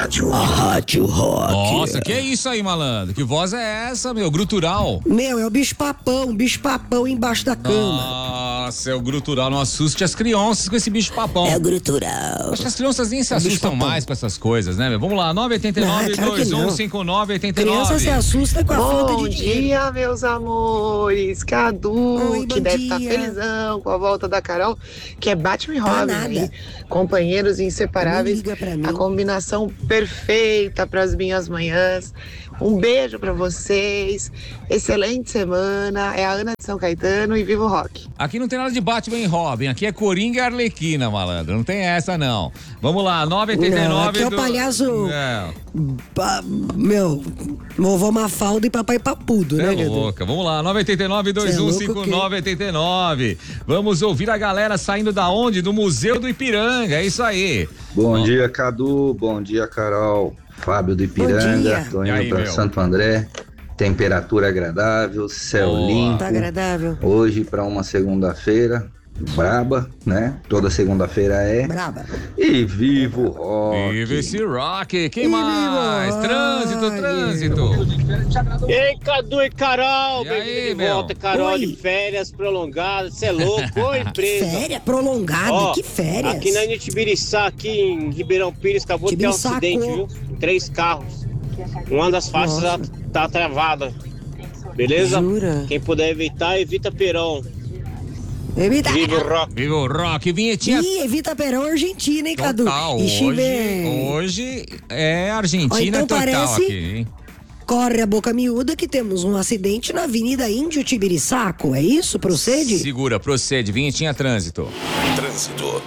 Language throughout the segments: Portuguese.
Rádio. A Rádio Rock. Nossa, que é isso aí, malandro? Que voz é essa, meu? Grutural. Meu, é o bicho-papão embaixo da cama. Nossa, é o grutural. Não assuste as crianças com esse bicho-papão. É o grutural. Acho que as crianças nem se É o assustam bicho-papão. mais com essas coisas, né, meu? Vamos lá, Não, claro que não. 989-2159-89. Criança se assusta com a falta Bom de dinheiro. dia, meus amores. Cadu, Oi, que bom deve estar dia. felizão com a volta da Carol, que é Batman e Robin, nada. hein? Companheiros inseparáveis. Não liga pra mim. A combinação perfeita para as minhas manhãs. Um beijo para vocês. Excelente semana. É a Ana de São Caetano e Viva o Rock. Aqui não tem nada de Batman e Robin, aqui é Coringa e Arlequina, malandro. Não tem essa, não. Vamos lá, 989. Não, aqui é o palhaço. É. Meu, vovó Mafalda e papai Papudo, né, É Cadu? louca. Vamos lá, 989-2159-89. Vamos ouvir a galera saindo da onde? Do Museu do Ipiranga, é isso aí. Bom dia, Cadu. Bom dia, Carol. Fábio do Ipiranga. Tô E indo aí, para meu? Santo André. Temperatura agradável, céu Boa. limpo. Tá agradável. Hoje para uma segunda-feira braba, né? Toda segunda-feira é. Braba. E viva o rock. Vive esse rock. Quem E mais? viva o Trânsito, rock. trânsito. E aí, Cadu e Carol, E aí, bem-vindo de meu? volta, Carol Oi. de férias prolongadas, você é louco, ô empresa. Férias prolongada, Ó, que férias. Aqui na Itibiriçá, aqui em Ribeirão Pires, acabou de ter um Tibiriçaco. acidente, viu? 3 carros. Uma das faixas já tá travada. Beleza? Jura? Quem puder evitar, evita Perão. Evita. Viva o rock. Viva o rock. Vinhetinha Ih, Evita Perão, Argentina, hein, Cadu? total. Ixi, bem. Hoje é Argentina Ó, então total parece- aqui, hein? Corre a boca miúda que temos um acidente na Avenida Índio Tibiriçaco, é isso? Procede? Segura, procede. Vinhetinha trânsito. Trânsito.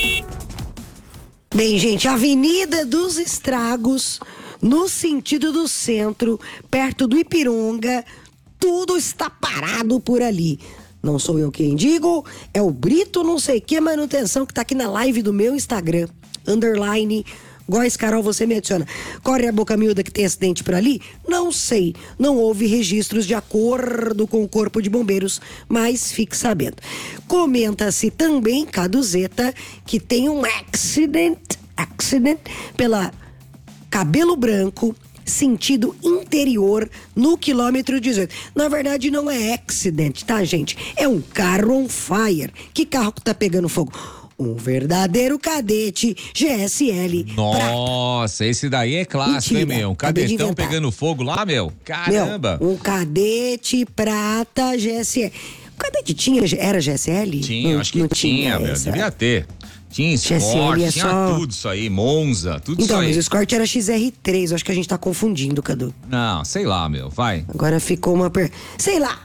Bem, gente, Avenida dos Estragos, no sentido do centro, perto do Ipiranga, tudo está parado por ali. Não sou eu quem digo, é o Brito não sei que manutenção que tá aqui na live do meu Instagram, _ Góis Carol, você me adiciona. Corre a boca miúda que tem acidente por ali? Não sei, não houve registros de acordo com o Corpo de Bombeiros, mas fique sabendo. Comenta-se também, Caduzeta, que tem um accident pela Cabelo Branco, sentido interior, no quilômetro 18. Na verdade, não é accident, tá, gente? É um carro on fire. Que carro que tá pegando fogo? Um verdadeiro cadete GSL. Nossa, esse daí é clássico, Mentira, hein, meu? Um acabei de cadetão inventar. pegando fogo lá, meu. Caramba. Meu, um cadete prata GSL. O cadete era GSL? Tinha, Não- acho que não tinha, meu. essa. Devia ter. Tinha GSL Escort, é tinha só- tudo isso aí. Monza, tudo Então, isso mas aí. o Escort era XR3, eu acho que a gente tá confundindo, Cadu. Não, sei lá, meu. Vai. Agora ficou uma Sei lá.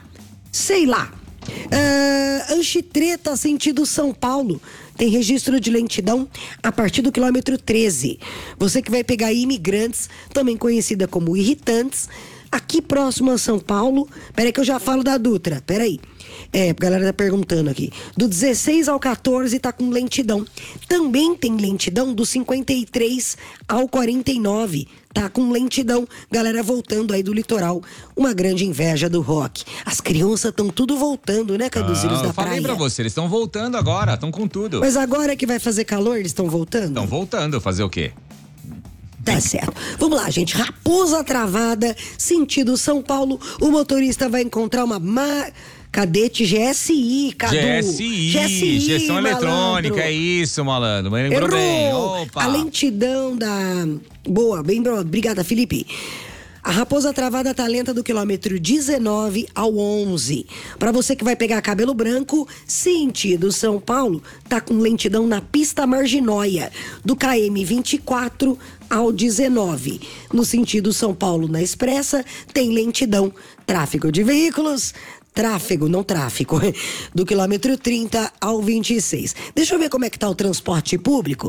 Anchitreta, sentido São Paulo. Tem registro de lentidão a partir do quilômetro 13. Você que vai pegar Imigrantes, também conhecida como Irritantes, aqui próximo a São Paulo. Peraí que eu já falo da Dutra, peraí. A galera tá perguntando aqui. Do 16 ao 14 tá com lentidão. Também tem lentidão do 53 ao 49. Tá com lentidão. Galera voltando aí do litoral. Uma grande inveja do rock. As crianças estão tudo voltando, né, Caduzeiros da eu falei praia? pra você, eles estão voltando agora, estão com tudo. Mas agora que vai fazer calor, eles estão voltando? Estão voltando, fazer o quê? Tá certo. Vamos lá, gente. Raposa Travada, sentido São Paulo. O motorista vai encontrar uma Cadete GSI, Cadu. GSI, gestão malandro. eletrônica, é isso, malandro. Mas lembrou bem. Errou! Opa! A lentidão da... Boa, bem, obrigada, Felipe. A Raposa Travada tá lenta do quilômetro 19 ao 11. Para você que vai pegar Cabelo Branco, sentido São Paulo, tá com lentidão na pista Marginóia, do KM 24 ao 19. No sentido São Paulo, na Expressa, tem lentidão. Tráfego de veículos... não tráfico, do quilômetro 30 ao 26. Deixa eu ver como é que tá o transporte público.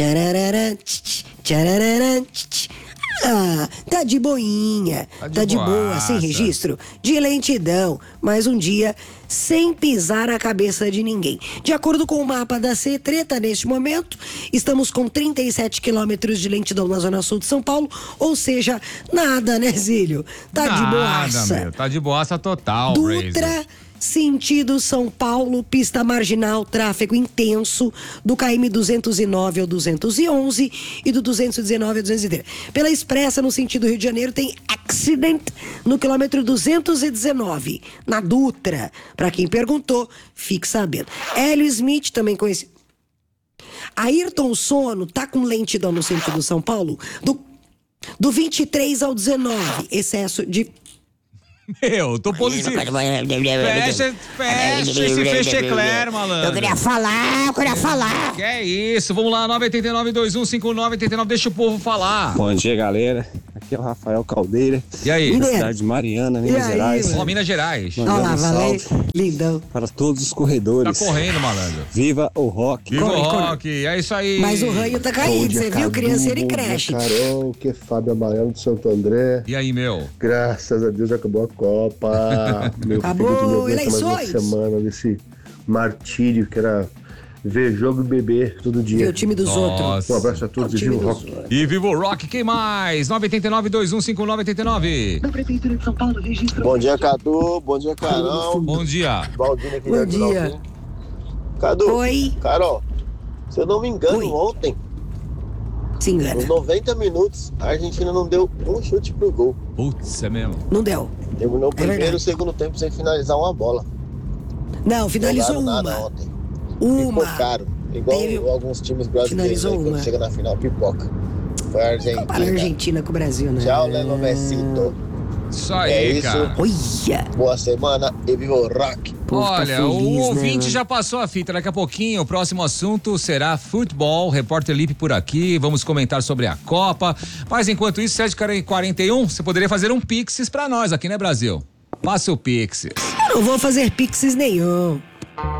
Tá de boinha, tá de boa, sem boaça. registro de lentidão, mais um dia sem pisar a cabeça de ninguém. De acordo com o mapa da C-Treta, neste momento, estamos com 37 quilômetros de lentidão na zona sul de São Paulo, ou seja, nada, né, Zílio? Tá de boaça. Meu, tá de boaça total, Dutra, Brazer. sentido São Paulo, pista marginal, tráfego intenso, do KM 209 ao 211 e do 219 ao 230. Pela expressa, no sentido Rio de Janeiro, tem accident no quilômetro 219, na Dutra. Para quem perguntou, fique sabendo. Hélio Smith, também conhecido. Ayrton Sono tá com lentidão no sentido São Paulo, do 23 ao 19, excesso de... Meu, tô pondo esse... Fecha esse fechecler, malandro. Eu queria falar. Que é isso, vamos lá, 989-2159-89, deixa o povo falar. Bom dia, galera. Aqui é o Rafael Caldeira. E aí? Da cidade de Mariana, Minas Gerais. Ó, Minas Gerais. Olha lá, valeu. Lindão. Para todos os corredores. Tá correndo, malandro. Viva o rock. Viva o rock, é isso aí. Mas o ranho tá caído, você viu? Criança em creche. Carol, que é Fábio Baiano de Santo André. E aí, meu? Graças a Deus já acabou a Copa. Meu Acabou, filho não aguenta eleições. mais uma semana desse martírio que era ver jogo e beber todo dia. Ver o time dos outros. Um abraço a todos e viva o rock. E viva o rock, quem mais? 989-2159-89. Prefeitura de São Paulo registra... Bom dia, Cadu. Bom dia, Carol. Bom dia. Baldini aqui. Bom dia. Cadu. Oi. Carol, se eu não me engano, Oi. ontem, Se engana. nos 90 minutos, a Argentina não deu um chute pro gol. Putz, é mesmo. Não deu. Terminou o primeiro e verdade. o segundo tempo sem finalizar uma bola. Não, finalizou Jogaram nada uma. ontem. Uma. Pipocaram. Igual Teve- alguns times brasileiros Finalizou aí, quando uma. chega na final, pipoca. Foi a Argentina. Para a Argentina com o Brasil, né? Tchau, Lelo Messito. Isso aí, É isso. cara. Olha. Boa semana e viva o rock. Povo tá Olha, feliz, o né, ouvinte mano? já passou a fita. Daqui a pouquinho, o próximo assunto será futebol. Repórter Lipe por aqui. Vamos comentar sobre a Copa. Mas enquanto isso, 7h41, você poderia fazer um Pixes pra nós aqui, né, Brasil? Faça o Pixes. Eu não vou fazer pixes nenhum.